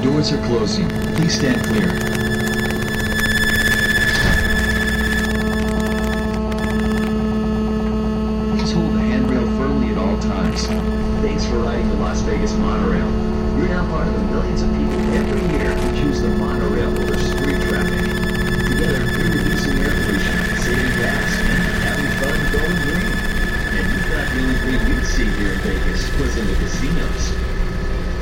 doors are closing. Please stand clear. Please hold the handrail firmly at all times. Thanks for riding the Las Vegas monorail.